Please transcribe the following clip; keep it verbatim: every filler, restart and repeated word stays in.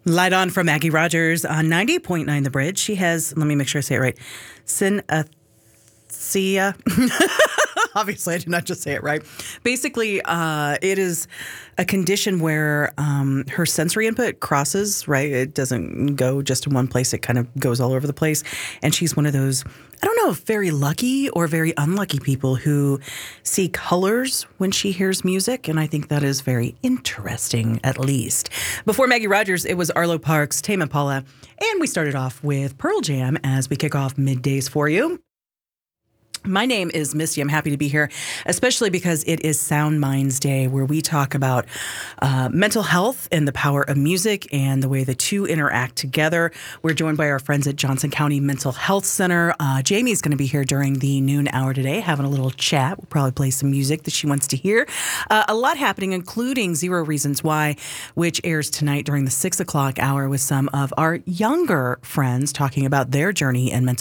Light On from Maggie Rogers on ninety point nine The Bridge. She has, let me make sure I say it right, synesthesia. Obviously, I did not just say it right. Basically, uh, it is a condition where um, her sensory input crosses, right? It doesn't go just in one place. It kind of goes all over the place. And she's one of those, I don't know if very lucky or very unlucky people who see colors when she hears music. And I think that is very interesting, at least. Before Maggie Rogers, it was Arlo Parks, Tame Impala. And we started off with Pearl Jam as we kick off middays for you. My name is Misty. I'm happy to be here, especially because it is Sound Minds Day, where we talk about uh, mental health and the power of music and the way the two interact together. We're joined by our friends at Johnson County Mental Health Center. Uh, Jamie's going to be here during the noon hour today, having a little chat. We'll probably play some music that she wants to hear. Uh, a lot happening, including Zero Reasons Why, which airs tonight during the six o'clock hour with some of our younger friends talking about their journey in mental